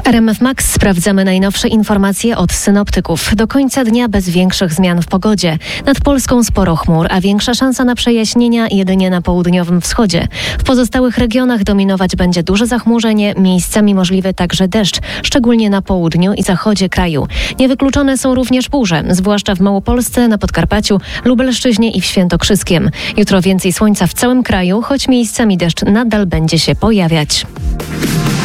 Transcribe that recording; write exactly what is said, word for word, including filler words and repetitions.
W R M F Max sprawdzamy najnowsze informacje od synoptyków. Do końca dnia bez większych zmian w pogodzie. Nad Polską sporo chmur, a większa szansa na przejaśnienia jedynie na południowym wschodzie. W pozostałych regionach dominować będzie duże zachmurzenie, miejscami możliwy także deszcz, szczególnie na południu i zachodzie kraju. Niewykluczone są również burze, zwłaszcza w Małopolsce, na Podkarpaciu, Lubelszczyźnie i w Świętokrzyskiem. Jutro więcej słońca w całym kraju, choć miejscami deszcz nadal będzie się pojawiać.